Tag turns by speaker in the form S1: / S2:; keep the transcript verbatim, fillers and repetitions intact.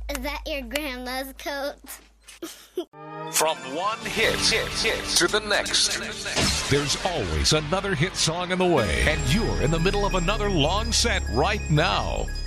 S1: Is that your grandma's coat?
S2: From one hit, hit, hit to the next, there's always another hit song in the way, and you're in the middle of another long set right now.